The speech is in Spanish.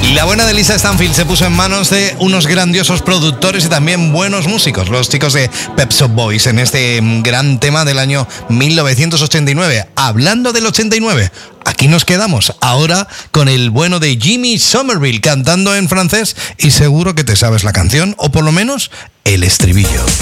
La buena de Lisa Stanfield se puso en manos de unos grandiosos productores y también buenos músicos, los chicos de Pet Shop Boys, en este gran tema del año 1989. Hablando del 89, aquí nos quedamos ahora con el bueno de Jimmy Somerville cantando en francés, y seguro que te sabes la canción, o por lo menos el estribillo.